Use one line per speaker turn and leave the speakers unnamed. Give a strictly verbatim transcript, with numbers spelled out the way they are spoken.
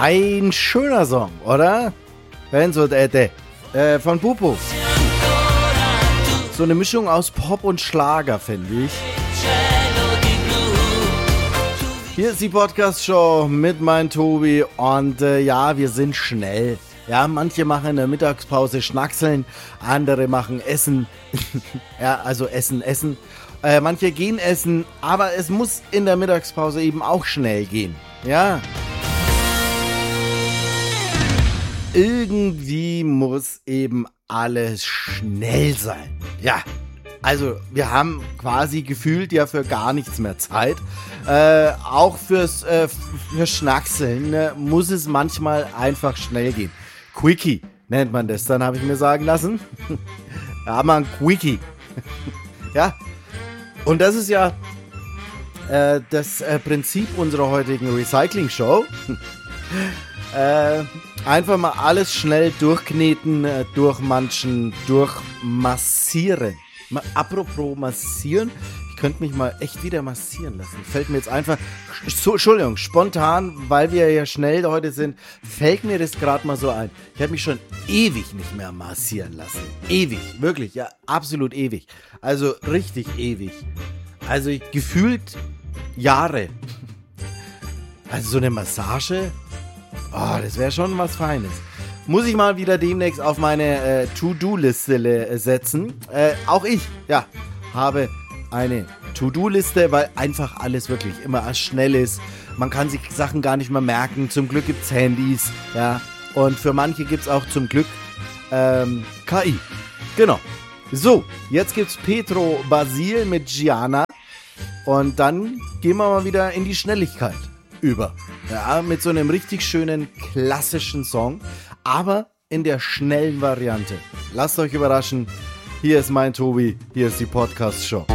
Ein schöner Song, oder? Benzo Dete äh, von Pupo. So eine Mischung aus Pop und Schlager, finde ich. Hier ist die Podcast-Show mit meinem Tobi und äh, ja, wir sind schnell. Ja, manche machen in der Mittagspause Schnackseln, andere machen Essen. Ja, also Essen, Essen. Äh, manche gehen essen, aber es muss in der Mittagspause eben auch schnell gehen. Ja. Irgendwie muss eben alles schnell sein. Ja, also wir haben quasi gefühlt ja für gar nichts mehr Zeit. Äh, auch fürs äh, für Schnackseln ne, muss es manchmal einfach schnell gehen. Quickie nennt man das, dann habe ich mir sagen lassen. Da haben wir ein Quickie. Ja, und das ist ja äh, das äh, Prinzip unserer heutigen Recycling-Show. äh, Einfach mal alles schnell durchkneten, äh, durchmanschen, durchmassieren. Mal, apropos massieren, ich könnte mich mal echt wieder massieren lassen. Fällt mir jetzt einfach, so, Entschuldigung, spontan, weil wir ja schnell heute sind, fällt mir das gerade mal so ein. Ich habe mich schon ewig nicht mehr massieren lassen. Ewig, wirklich, ja, absolut ewig. Also richtig ewig. Also ich, gefühlt Jahre. Also so eine Massage... Oh, das wäre schon was Feines. Muss ich mal wieder demnächst auf meine äh, To-Do-Liste äh, setzen. Äh, auch ich, ja, habe eine To-Do-Liste, weil einfach alles wirklich immer schnell ist. Man kann sich Sachen gar nicht mehr merken. Zum Glück gibt es Handys, ja. Und für manche gibt es auch zum Glück ähm, K I. Genau. So, jetzt gibt's Petro Basil mit Gianna. Und dann gehen wir mal wieder in die Schnelligkeit über. Ja, mit so einem richtig schönen, klassischen Song, aber in der schnellen Variante. Lasst euch überraschen. Hier ist mein Tobi, hier ist die Podcast-Show.